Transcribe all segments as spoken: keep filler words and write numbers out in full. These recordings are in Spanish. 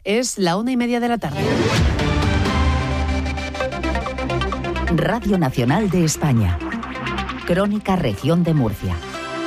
Es la una y media de la tarde. Radio Nacional de España. Crónica Región de Murcia.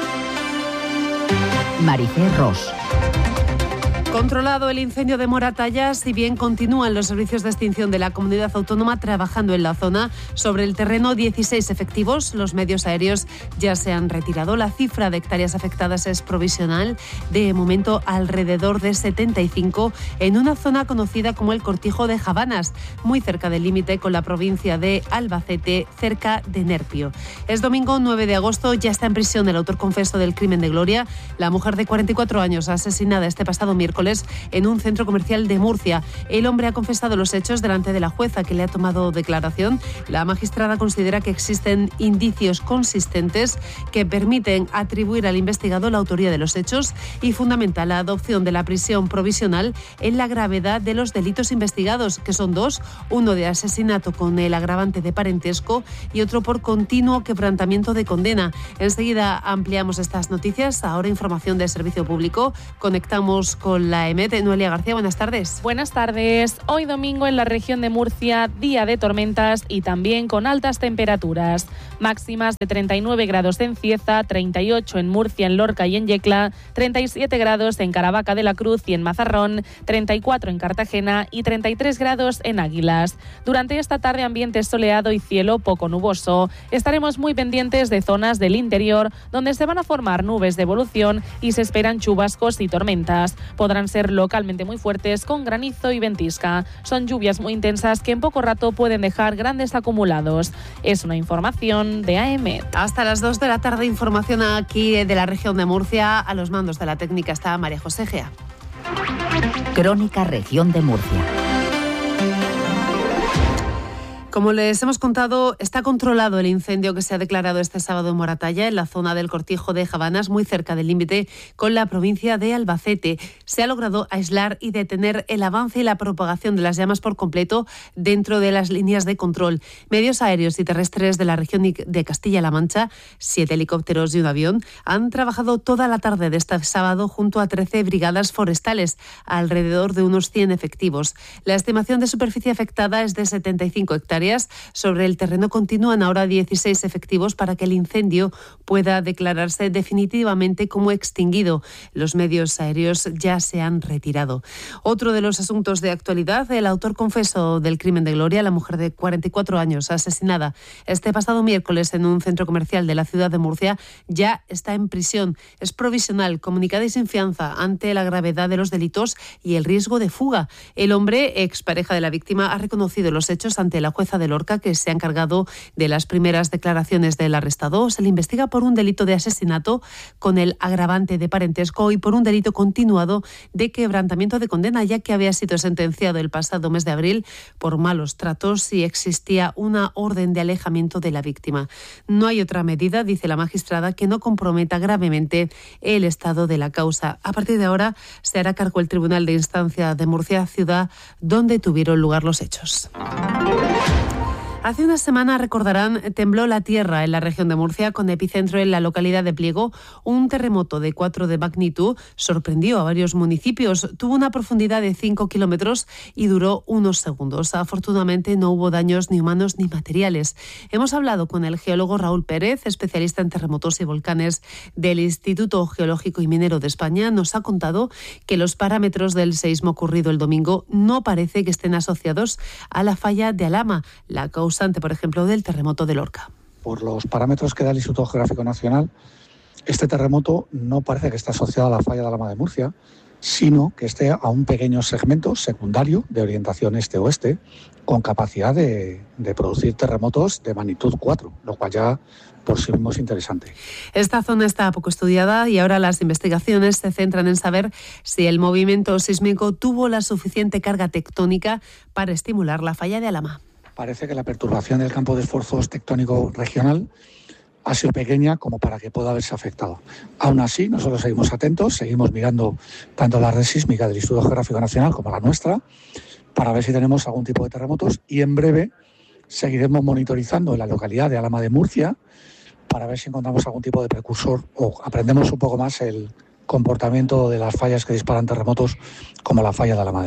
Maricé Ros. Controlado el incendio de Moratalla, si bien continúan los servicios de extinción de la comunidad autónoma trabajando en la zona, sobre el terreno dieciséis efectivos, los medios aéreos ya se han retirado. La cifra de hectáreas afectadas es provisional, de momento alrededor de setenta y cinco, en una zona conocida como el Cortijo de Javanas, muy cerca del límite con la provincia de Albacete, cerca de Nerpio. Es domingo nueve de agosto, ya está en prisión el autor confeso del crimen de Gloria, la mujer de cuarenta y cuatro años asesinada este pasado miércoles en un centro comercial de Murcia. El hombre ha confesado los hechos delante de la jueza que le ha tomado declaración. La magistrada considera que existen indicios consistentes que permiten atribuir al investigado la autoría de los hechos y fundamenta la adopción de la prisión provisional en la gravedad de los delitos investigados, que son dos, uno de asesinato con el agravante de parentesco y otro por continuo quebrantamiento de condena. Enseguida ampliamos estas noticias. Ahora información de servicio público. Conectamos con la EMET. Noelia García, buenas tardes. Buenas tardes. Hoy domingo en la región de Murcia, día de tormentas y también con altas temperaturas. Máximas de treinta y nueve grados en Cieza, treinta y ocho en Murcia, en Lorca y en Yecla, treinta y siete grados en Caravaca de la Cruz y en Mazarrón, treinta y cuatro en Cartagena y treinta y tres grados en Águilas. Durante esta tarde ambiente soleado y cielo poco nuboso. Estaremos muy pendientes de zonas del interior donde se van a formar nubes de evolución y se esperan chubascos y tormentas. Podrán ser localmente muy fuertes con granizo y ventisca. Son lluvias muy intensas que en poco rato pueden dejar grandes acumulados. Es una información de A M. Hasta las dos de la tarde, información aquí de la región de Murcia. A los mandos de la técnica está María José Gea. Crónica Región de Murcia. Como les hemos contado, está controlado el incendio que se ha declarado este sábado en Moratalla, en la zona del Cortijo de Javanas, muy cerca del límite con la provincia de Albacete. Se ha logrado aislar y detener el avance y la propagación de las llamas por completo dentro de las líneas de control. Medios aéreos y terrestres de la región de Castilla-La Mancha, siete helicópteros y un avión, han trabajado toda la tarde de este sábado junto a trece brigadas forestales, alrededor de unos cien efectivos. La estimación de superficie afectada es de setenta y cinco hectáreas. Sobre el terreno continúan ahora dieciséis efectivos para que el incendio pueda declararse definitivamente como extinguido. Los medios aéreos ya se han retirado. Otro de los asuntos de actualidad, el autor confeso del crimen de Gloria, la mujer de cuarenta y cuatro años asesinada este pasado miércoles en un centro comercial de la ciudad de Murcia, ya está en prisión. Es provisional, comunicada y sin fianza ante la gravedad de los delitos y el riesgo de fuga. El hombre, expareja de la víctima, ha reconocido los hechos ante la jueza de Lorca, que se ha encargado de las primeras declaraciones del arrestado. Se le investiga por un delito de asesinato con el agravante de parentesco y por un delito continuado de quebrantamiento de condena, ya que había sido sentenciado el pasado mes de abril por malos tratos y existía una orden de alejamiento de la víctima. No hay otra medida, dice la magistrada, que no comprometa gravemente el estado de la causa. A partir de ahora se hará cargo el Tribunal de Instancia de Murcia, ciudad donde tuvieron lugar los hechos. Hace una semana, recordarán, tembló la tierra en la región de Murcia con epicentro en la localidad de Pliego. Un terremoto de cuatro de magnitud sorprendió a varios municipios. Tuvo una profundidad de cinco kilómetros y duró unos segundos. Afortunadamente no hubo daños ni humanos ni materiales. Hemos hablado con el geólogo Raúl Pérez, especialista en terremotos y volcanes del Instituto Geológico y Minero de España. Nos ha contado que los parámetros del seísmo ocurrido el domingo no parece que estén asociados a la falla de Alhama, la causante, por ejemplo, del terremoto de Lorca. Por los parámetros que da el Instituto Geográfico Nacional, este terremoto no parece que esté asociado a la falla de Alhama de Murcia, sino que esté a un pequeño segmento secundario de orientación este-oeste con capacidad de, de producir terremotos de magnitud cuatro, lo cual ya por sí mismo es interesante. Esta zona está poco estudiada y ahora las investigaciones se centran en saber si el movimiento sísmico tuvo la suficiente carga tectónica para estimular la falla de Alhama. Parece que la perturbación del campo de esfuerzos tectónico regional ha sido pequeña como para que pueda haberse afectado. Aún así, nosotros seguimos atentos, seguimos mirando tanto la red sísmica del Instituto Geográfico Nacional como la nuestra para ver si tenemos algún tipo de terremotos y en breve seguiremos monitorizando en la localidad de Alhama de Murcia para ver si encontramos algún tipo de precursor o aprendemos un poco más el comportamiento de las fallas que disparan terremotos como la falla de Alhama de Murcia.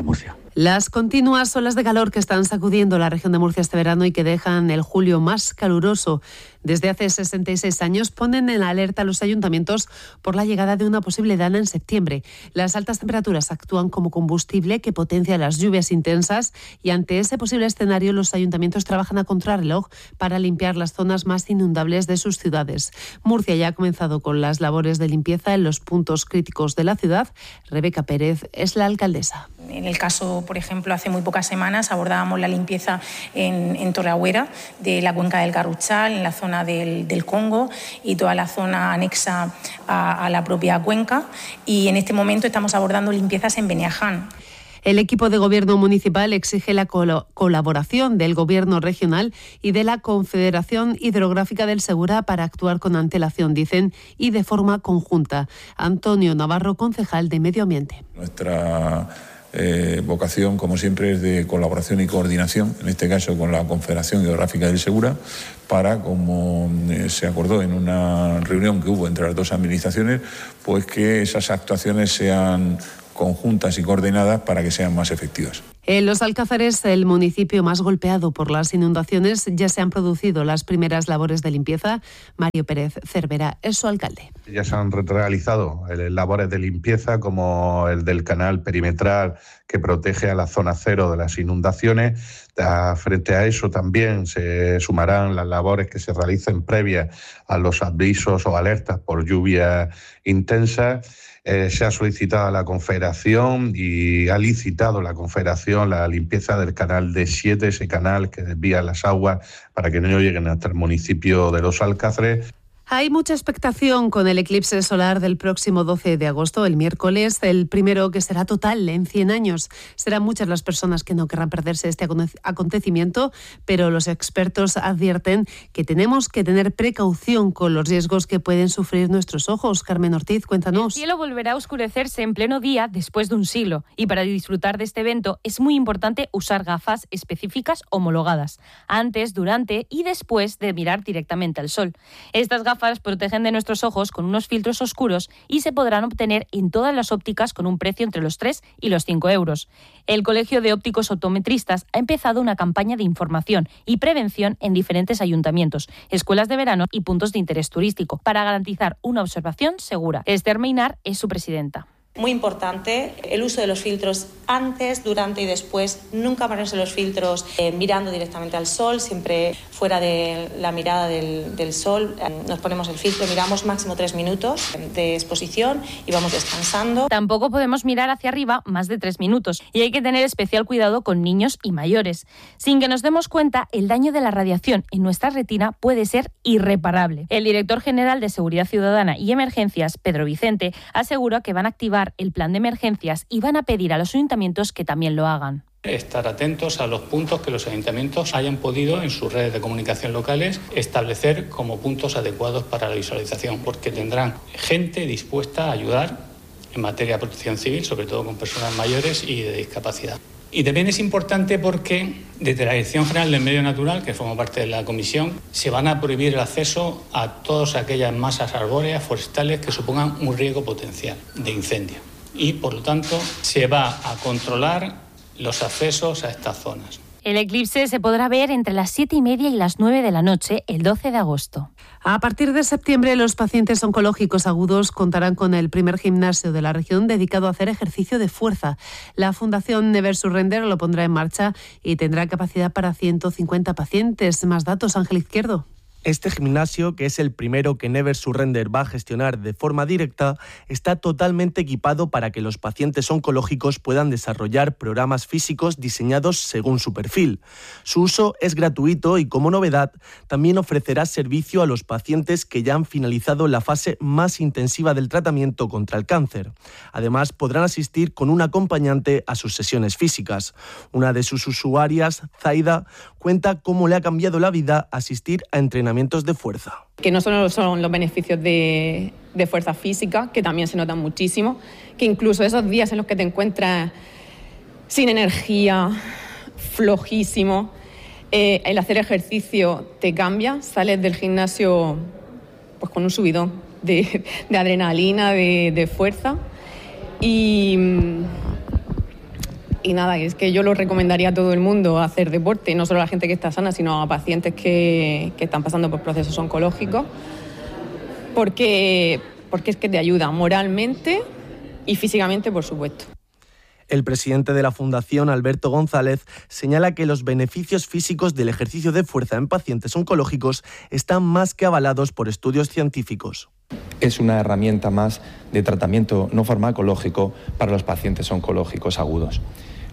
Las continuas olas de calor que están sacudiendo la región de Murcia este verano y que dejan el julio más caluroso desde hace sesenta y seis años ponen en alerta a los ayuntamientos por la llegada de una posible dana en septiembre. Las altas temperaturas actúan como combustible que potencia las lluvias intensas y ante ese posible escenario los ayuntamientos trabajan a contrarreloj para limpiar las zonas más inundables de sus ciudades. Murcia ya ha comenzado con las labores de limpieza en los puntos críticos de la ciudad. Rebeca Pérez es la alcaldesa. En el caso, por ejemplo, hace muy pocas semanas abordábamos la limpieza en, en Torreagüera, de la cuenca del Garruchal, en la zona del, del Congo y toda la zona anexa a, a la propia cuenca. Y en este momento estamos abordando limpiezas en Beniaján. El equipo de gobierno municipal exige la col- colaboración del gobierno regional y de la Confederación Hidrográfica del Segura para actuar con antelación, dicen, y de forma conjunta. Antonio Navarro, concejal de Medio Ambiente. Nuestra eh, vocación, como siempre, es de colaboración y coordinación, en este caso con la Confederación Hidrográfica del Segura, para, como eh, se acordó en una reunión que hubo entre las dos administraciones, pues que esas actuaciones sean conjuntas y coordinadas para que sean más efectivas. En Los Alcázares, el municipio más golpeado por las inundaciones, ya se han producido las primeras labores de limpieza. Mario Pérez Cervera es su alcalde. Ya se han realizado labores de limpieza como el del canal perimetral que protege a la zona cero de las inundaciones. Frente a eso también se sumarán las labores que se realicen previas a los avisos o alertas por lluvias intensas. Eh, se ha solicitado a la Confederación y ha licitado la Confederación la limpieza del canal D siete, ese canal que desvía las aguas para que no lleguen hasta el municipio de Los Alcázares. Hay mucha expectación con el eclipse solar del próximo doce de agosto, el miércoles, el primero que será total en cien años. Serán muchas las personas que no querrán perderse este acontecimiento, pero los expertos advierten que tenemos que tener precaución con los riesgos que pueden sufrir nuestros ojos. Carmen Ortiz, cuéntanos. El cielo volverá a oscurecerse en pleno día después de un siglo y para disfrutar de este evento es muy importante usar gafas específicas homologadas, antes, durante y después de mirar directamente al sol. Estas gafas protegen de nuestros ojos con unos filtros oscuros y se podrán obtener en todas las ópticas con un precio entre los tres y los cinco euros. El Colegio de Ópticos Optometristas ha empezado una campaña de información y prevención en diferentes ayuntamientos, escuelas de verano y puntos de interés turístico para garantizar una observación segura. Esther Meinar es su presidenta. Muy importante el uso de los filtros antes, durante y después. Nunca ponerse los filtros eh, mirando directamente al sol, siempre fuera de la mirada del, del sol. Nos ponemos el filtro, miramos máximo tres minutos de exposición y vamos descansando. Tampoco podemos mirar hacia arriba más de tres minutos y hay que tener especial cuidado con niños y mayores. Sin que nos demos cuenta, el daño de la radiación en nuestra retina puede ser irreparable. El director general de Seguridad Ciudadana y Emergencias, Pedro Vicente, asegura que van a activar el plan de emergencias y van a pedir a los ayuntamientos que también lo hagan. Estar atentos a los puntos que los ayuntamientos hayan podido en sus redes de comunicación locales establecer como puntos adecuados para la visualización, porque tendrán gente dispuesta a ayudar en materia de protección civil, sobre todo con personas mayores y de discapacidad. Y también es importante porque desde la Dirección General del Medio Natural, que forma parte de la comisión, se van a prohibir el acceso a todas aquellas masas arbóreas, forestales que supongan un riesgo potencial de incendio. Y, por lo tanto, se va a controlar los accesos a estas zonas. El eclipse se podrá ver entre las siete y media y las nueve de la noche, el doce de agosto. A partir de septiembre, los pacientes oncológicos agudos contarán con el primer gimnasio de la región dedicado a hacer ejercicio de fuerza. La Fundación Never Surrender lo pondrá en marcha y tendrá capacidad para ciento cincuenta pacientes. Más datos, Ángel Izquierdo. Este gimnasio, que es el primero que Never Surrender va a gestionar de forma directa, está totalmente equipado para que los pacientes oncológicos puedan desarrollar programas físicos diseñados según su perfil. Su uso es gratuito y, como novedad, también ofrecerá servicio a los pacientes que ya han finalizado la fase más intensiva del tratamiento contra el cáncer. Además, podrán asistir con un acompañante a sus sesiones físicas. Una de sus usuarias, Zaida, cuenta cómo le ha cambiado la vida asistir a entrenamientos de fuerza. Que no solo son los beneficios de, de fuerza física, que también se notan muchísimo, que incluso esos días en los que te encuentras sin energía, flojísimo, eh, el hacer ejercicio te cambia, sales del gimnasio pues con un subidón de, de adrenalina, de, de fuerza y, Y nada, es que yo lo recomendaría a todo el mundo hacer deporte, no solo a la gente que está sana, sino a pacientes que, que están pasando por procesos oncológicos, porque, porque es que te ayuda moralmente y físicamente, por supuesto. El presidente de la Fundación, Alberto González, señala que los beneficios físicos del ejercicio de fuerza en pacientes oncológicos están más que avalados por estudios científicos. Es una herramienta más de tratamiento no farmacológico para los pacientes oncológicos agudos.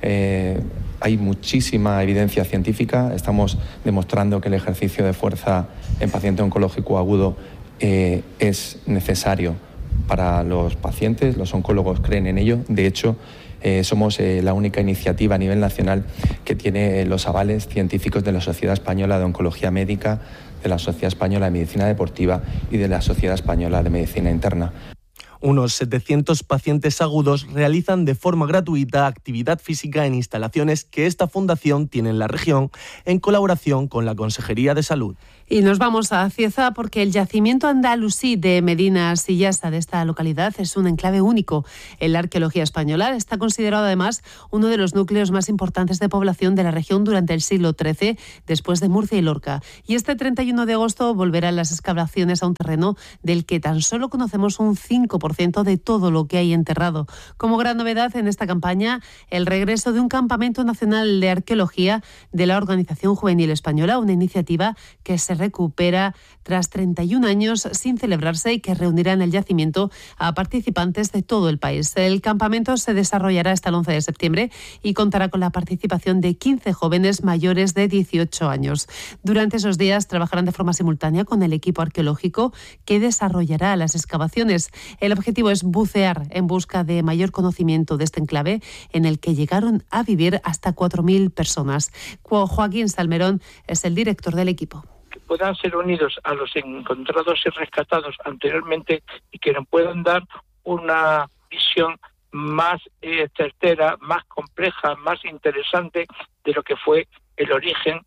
Eh, hay muchísima evidencia científica, estamos demostrando que el ejercicio de fuerza en paciente oncológico agudo eh, es necesario para los pacientes, los oncólogos creen en ello. De hecho, eh, somos eh, la única iniciativa a nivel nacional que tiene eh, los avales científicos de la Sociedad Española de Oncología Médica, de la Sociedad Española de Medicina Deportiva y de la Sociedad Española de Medicina Interna. Unos setecientos pacientes agudos realizan de forma gratuita actividad física en instalaciones que esta fundación tiene en la región en colaboración con la Consejería de Salud. Y nos vamos a Cieza porque el yacimiento andalusí de Medina Sillasa de esta localidad es un enclave único en la arqueología española. Está considerado además uno de los núcleos más importantes de población de la región durante el siglo trece, después de Murcia y Lorca. Y este treinta y uno de agosto volverán las excavaciones a un terreno del que tan solo conocemos un cinco por ciento de todo lo que hay enterrado. Como gran novedad en esta campaña, el regreso de un campamento nacional de arqueología de la Organización Juvenil Española, una iniciativa que se recupera tras treinta y un años sin celebrarse y que reunirá en el yacimiento a participantes de todo el país. El campamento se desarrollará hasta el once de septiembre y contará con la participación de quince jóvenes mayores de dieciocho años. Durante esos días trabajarán de forma simultánea con el equipo arqueológico que desarrollará las excavaciones. El objetivo es bucear en busca de mayor conocimiento de este enclave en el que llegaron a vivir hasta cuatro mil personas. Joaquín Salmerón es el director del equipo. Que puedan ser unidos a los encontrados y rescatados anteriormente y que nos puedan dar una visión más eh, certera, más compleja, más interesante de lo que fue el origen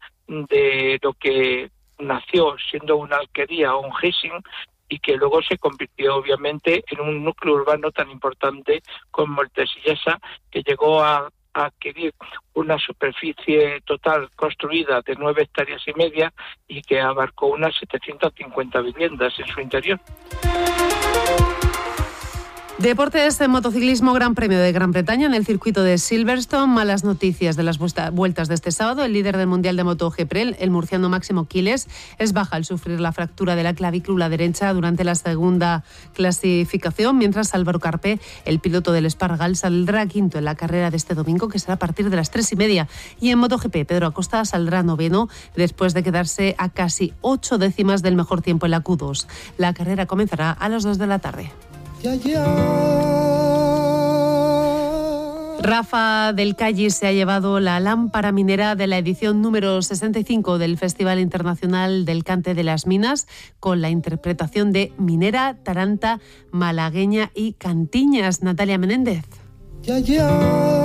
de lo que nació siendo una alquería o un Hissing y que luego se convirtió obviamente en un núcleo urbano tan importante como el de Sillasa, que llegó a a adquirir una superficie total construida de nueve hectáreas y media y que abarcó unas setecientas cincuenta viviendas en su interior. Deportes de motociclismo, Gran Premio de Gran Bretaña en el circuito de Silverstone. Malas noticias de las vueltas de este sábado. El líder del Mundial de MotoGP, el murciano Máximo Quiles, es baja al sufrir la fractura de la clavícula derecha durante la segunda clasificación, mientras Álvaro Carpe, el piloto del Espargal, saldrá quinto en la carrera de este domingo, que será a partir de las tres y media. Y en MotoGP, Pedro Acosta saldrá noveno después de quedarse a casi ocho décimas del mejor tiempo en la Q dos. La carrera comenzará a las dos de la tarde. Ya, ya. Rafa del Calle se ha llevado la lámpara minera de la edición número sesenta y cinco del Festival Internacional del Cante de las Minas, con la interpretación de Minera, Taranta, Malagueña y Cantiñas. Natalia Menéndez. Ya, ya.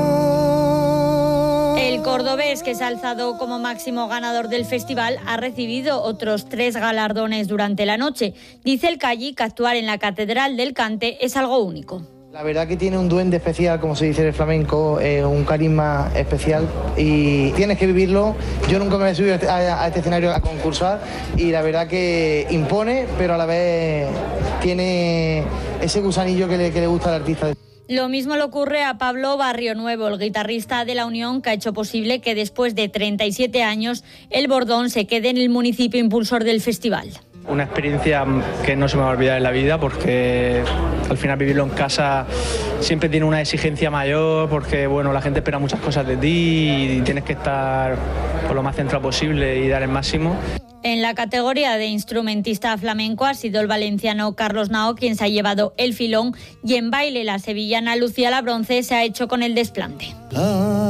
El cordobés, que se ha alzado como máximo ganador del festival, ha recibido otros tres galardones durante la noche. Dice el Calle que actuar en la Catedral del Cante es algo único. La verdad que tiene un duende especial, como se dice en el flamenco, eh, un carisma especial y tienes que vivirlo. Yo nunca me he subido a, a este escenario a concursar y la verdad que impone, pero a la vez tiene ese gusanillo que le, que le gusta al artista. Lo mismo le ocurre a Pablo Barrionuevo, el guitarrista de La Unión, que ha hecho posible que después de treinta y siete años el Bordón se quede en el municipio impulsor del festival. Una experiencia que no se me va a olvidar en la vida, porque al final vivirlo en casa siempre tiene una exigencia mayor, porque bueno, la gente espera muchas cosas de ti y tienes que estar lo más centrado posible y dar el máximo. En la categoría de instrumentista flamenco ha sido el valenciano Carlos Nao quien se ha llevado el filón, y en baile la sevillana Lucía Labronce se ha hecho con el desplante. Ah.